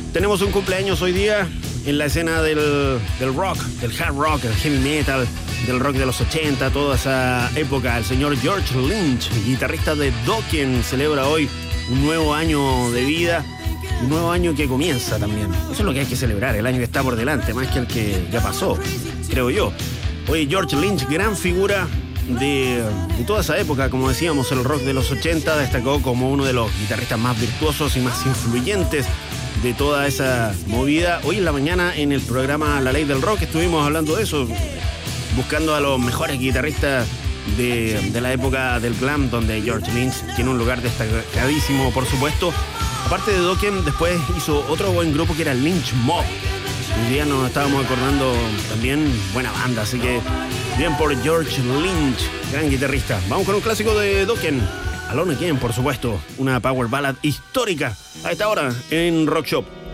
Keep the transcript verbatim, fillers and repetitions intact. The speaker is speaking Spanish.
Tenemos un cumpleaños hoy día en la escena del, del rock, del hard rock, del heavy metal, del rock de los ochenta, toda esa época. El señor George Lynch, guitarrista de Dokken, celebra hoy un nuevo año de vida, un nuevo año que comienza también. Eso es lo que hay que celebrar, el año que está por delante, más que el que ya pasó, creo yo. Hoy George Lynch, gran figura de, de toda esa época, como decíamos, el rock de los ochenta, destacó como uno de los guitarristas más virtuosos y más influyentes de toda esa movida. Hoy en la mañana en el programa La Ley del Rock estuvimos hablando de eso, buscando a los mejores guitarristas de, de la época del glam, donde George Lynch tiene un lugar destacadísimo, por supuesto. Aparte de Dokken, después hizo otro buen grupo que era Lynch Mob. Hoy día nos estábamos acordando también, buena banda, así que bien por George Lynch, gran guitarrista. Vamos con un clásico de Dokken, Alone Again, por supuesto, una power ballad histórica a esta hora en Rock Shop.